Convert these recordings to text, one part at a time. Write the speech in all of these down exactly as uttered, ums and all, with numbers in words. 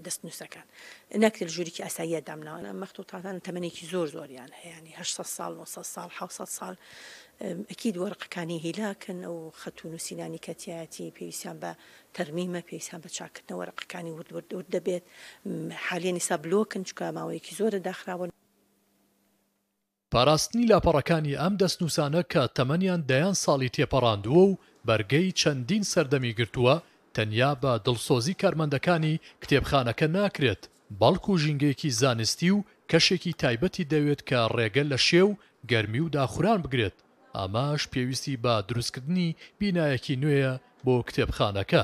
دەستنووسەکان نەکرد ژوورێکی ئاساییە دامناوە مەخطوطاتان تەمەنێکی زۆر زۆریان هەیە ینی هەشت سەد ساڵ نۆ سەد ساڵ حەوت سەد ساڵ ئەکید وەرەقەکانی هیلاکن ئەو خەت و نووسینانی کەتیایەتی پێویستیان بە تەرمیمە پێویستیان بە چاکردنەوە وەرەقەکانی ورد ورد ورد دەبێت حالیانی سابلۆکن چکە ماوەیەکی زۆرە داخراون. پاراستنی لاپەڕەکانی ئەم دەستنووسانە کە تەمەنیان دەیان ساڵی تێپەڕاندووە و بەرگەی چەندین سەردەمی گرتووە تەنیا بە دڵسۆزی کارمەندەکانی کتێبخانەکە ناکرێت بەڵکو ژینگەیەکی زانستی و کەشێکی تایبەتی دەوێت کە ڕێگە لە شێو گەرمی و داخوران بگرێت ئاماش پێویستی بە دروستکردنی بینایەکی نوێیە بۆ کتێبخانەکە.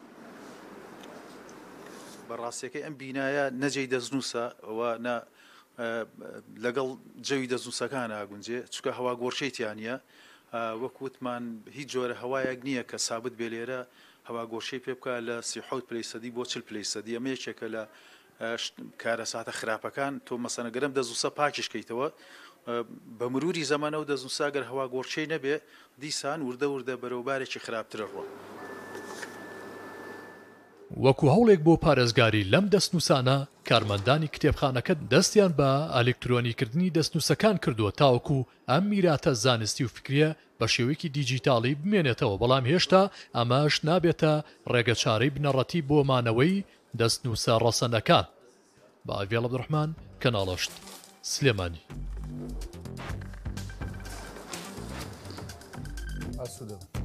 بەڕاستیەکەی ئەم بینایە نەجێی دەستنووسە ئەوە لەگەڵ جەوی دەستنووسەکانە گونجێ چکە هەوا گۆرشەیتیانە وەکوتمان هیچ جۆرە هەوایەک نییە کە سابت بێ لێرە هەوا گۆرشەی پێ بکە لە سی حەوت پلەی سەدی بۆ چل پلەی سەدی ئەمە یەکێکە لە کارە ساتە خراپەکان تۆ مەسەنە گەرم دەستنووسە پاکیشکەیتەوە بە مروری زەمانە و دەستنووساگەر هەوا گۆرشەی نەبێ دیسان وردە وردە بەرەوبارێکی خراپترە ڕوە. وەکو هەوڵێک بۆ پارێزگاری لەم دەستنووسانە کارمەندانی کتێبخانەکە دەستیان بە ئەلکترۆنیکردنی دەستنووسەکان کردووە تاوەکو ئەم میراتە زانستی و فکریە بە شێوەیەکی دیجیتاڵی بمێنێتەوە بەڵام هێشتا ئەمەش نابێتە ڕێگەچارەی بنەڕەتی بۆ مانەوەی دەستنووسە ڕەسەنەکان. بە ئاڤێڵ عەبدوڕەحمان کەناڵەشت سلێمانی. ئاسوودە.